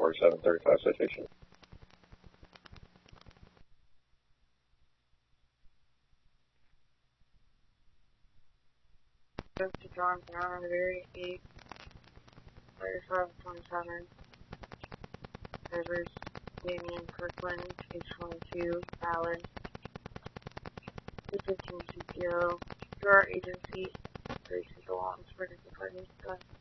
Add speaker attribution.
Speaker 1: 4735 citation.
Speaker 2: To John Brown, very 8, 3527. Rivers, Damien Kirkland, page 22, valid. 215 CPO, through our agency, Gracie belongs for the department.